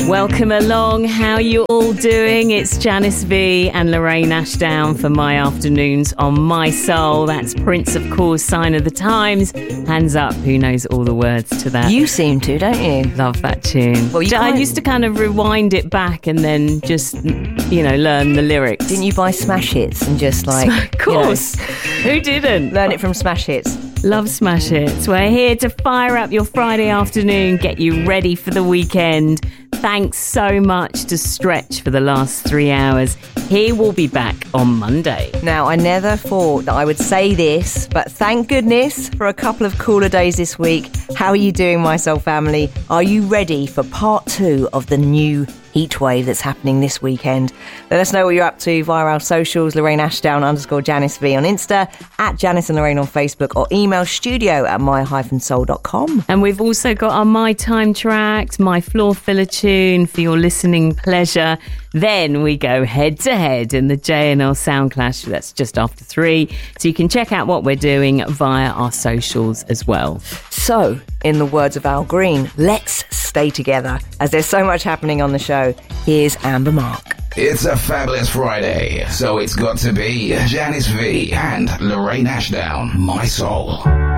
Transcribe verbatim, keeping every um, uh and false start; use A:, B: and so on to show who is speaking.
A: Welcome along. How you all doing? It's Janice V and Lorraine Ashdown for My Afternoons on My Soul. That's Prince, of course, Sign of the Times. Hands up, who knows all the words to that?
B: You seem to, don't you?
A: Love that tune.
B: Well, you
A: I
B: quite...
A: used to kind of rewind it back and then just, you know, learn the lyrics.
B: Didn't you buy Smash Hits and just like...
A: Of course.
B: You know,
A: who didn't?
B: Learn it from Smash Hits.
A: Love Smash Hits. We're here to fire up your Friday afternoon, get you ready for the weekend. Thanks so much to Stretch for the last three hours. He will be back on Monday.
B: Now, I never thought that I would say this, but thank goodness for a couple of cooler days this week. How are you doing, My Soul family? Are you ready for part two of the new heat wave that's happening this weekend? Let us know what you're up to via our socials, Lorraine Ashdown underscore Janice V on Insta, at Janice and Lorraine on Facebook, or email studio at my soul dot com.
A: And we've also got our My Time track, My Floor Filler tune for your listening pleasure. Then we go head to head in the J N L Sound Clash. That's just after three. So you can check out what we're doing via our socials as well.
B: So, in the words of Al Green, let's stay together. As there's so much happening on the show, here's Amber Mark.
C: It's a fabulous Friday, so it's got to be Janice V and Lorraine Ashdown, My Soul.